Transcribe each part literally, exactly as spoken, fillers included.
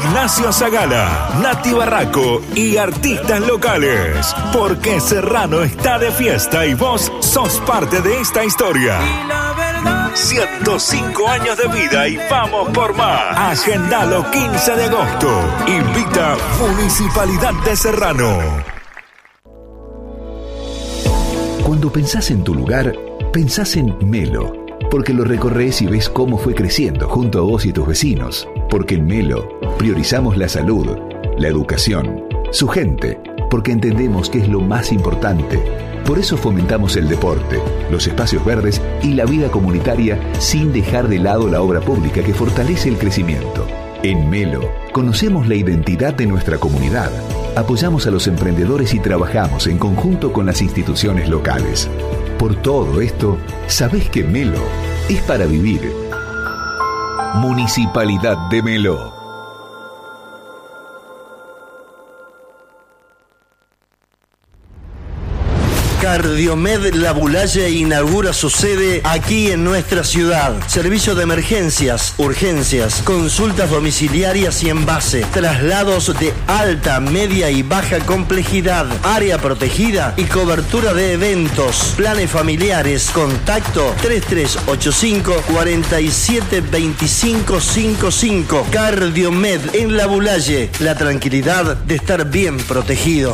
Ignacio Zagala, Nati Barraco y artistas locales. Porque Serrano está de fiesta y vos sos parte de esta historia. ciento cinco años de vida y vamos por más. Agendalo quince de agosto. Invita Municipalidad de Serrano. Cuando pensás en tu lugar, pensás en Melo. Porque lo recorres y ves cómo fue creciendo junto a vos y tus vecinos. Porque en Melo priorizamos la salud, la educación, su gente, porque entendemos que es lo más importante. Por eso fomentamos el deporte, los espacios verdes y la vida comunitaria sin dejar de lado la obra pública que fortalece el crecimiento. En Melo conocemos la identidad de nuestra comunidad, apoyamos a los emprendedores y trabajamos en conjunto con las instituciones locales. Por todo esto, sabés que Melo es para vivir. Municipalidad de Melo. Cardiomed Labulaye inaugura su sede aquí en nuestra ciudad. Servicio de emergencias, urgencias, consultas domiciliarias y envase, traslados de alta, media y baja complejidad, área protegida y cobertura de eventos, planes familiares. Contacto tres tres ocho cinco, cuatro siete dos cinco cinco cinco. Cardiomed en Labulaye, la tranquilidad de estar bien protegido.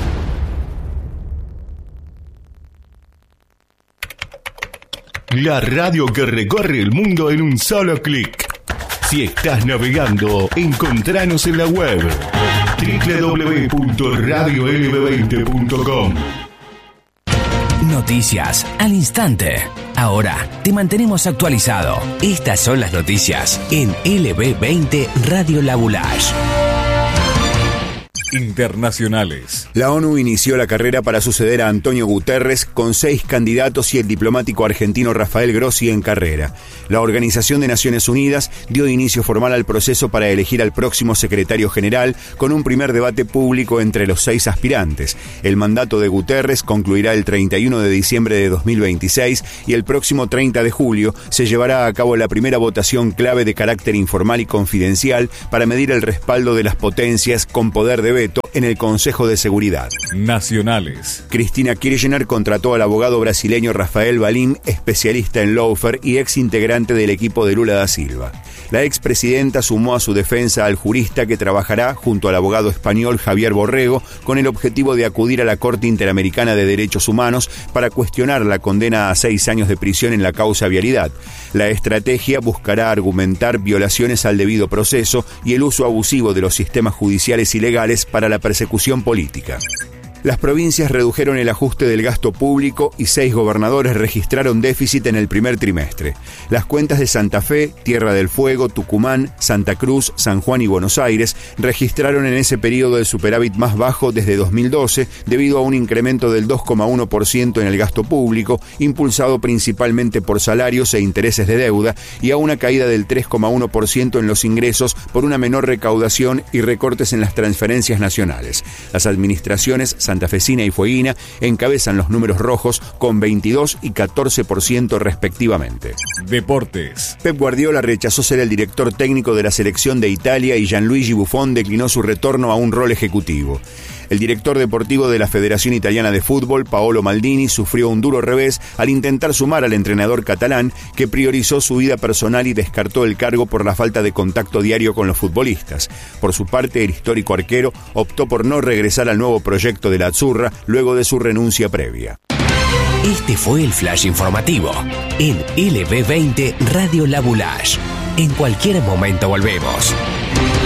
La radio que recorre el mundo en un solo clic. Si estás navegando, encontranos en la web doble u doble u doble u punto radio l b veinte punto com. Noticias al instante. Ahora te mantenemos actualizado. Estas son las noticias en L B veinte Radio Labulaye. Internacionales. La ONU inició la carrera para suceder a Antonio Guterres con seis candidatos y el diplomático argentino Rafael Grossi en carrera. La Organización de Naciones Unidas dio inicio formal al proceso para elegir al próximo secretario general con un primer debate público entre los seis aspirantes. El mandato de Guterres concluirá el treinta y uno de diciembre de dos mil veintiséis y el próximo treinta de julio se llevará a cabo la primera votación clave de carácter informal y confidencial para medir el respaldo de las potencias con poder de veto en el Consejo de Seguridad. Nacionales. Cristina Kirchner contrató al abogado brasileño Rafael Valim, especialista en lawfare y ex integrante del equipo de Lula da Silva. La expresidenta sumó a su defensa al jurista que trabajará junto al abogado español Javier Borrego con el objetivo de acudir a la Corte Interamericana de Derechos Humanos para cuestionar la condena a seis años de prisión en la causa Vialidad. La estrategia buscará argumentar violaciones al debido proceso y el uso abusivo de los sistemas judiciales y legales para la persecución política. Las provincias redujeron el ajuste del gasto público y seis gobernadores registraron déficit en el primer trimestre. Las cuentas de Santa Fe, Tierra del Fuego, Tucumán, Santa Cruz, San Juan y Buenos Aires registraron en ese periodo el superávit más bajo desde dos mil doce debido a un incremento del dos coma uno por ciento en el gasto público, impulsado principalmente por salarios e intereses de deuda, y a una caída del tres coma uno por ciento en los ingresos por una menor recaudación y recortes en las transferencias nacionales. Las administraciones santafesina y fueguina encabezan los números rojos con veintidós y catorce por ciento respectivamente. Deportes. Pep Guardiola rechazó ser el director técnico de la selección de Italia y Gianluigi Buffon declinó su retorno a un rol ejecutivo. El director deportivo de la Federación Italiana de Fútbol, Paolo Maldini, sufrió un duro revés al intentar sumar al entrenador catalán, que priorizó su vida personal y descartó el cargo por la falta de contacto diario con los futbolistas. Por su parte, el histórico arquero optó por no regresar al nuevo proyecto de la Azzurra luego de su renuncia previa. Este fue el flash informativo en L B veinte Radio Labulaye. En cualquier momento volvemos.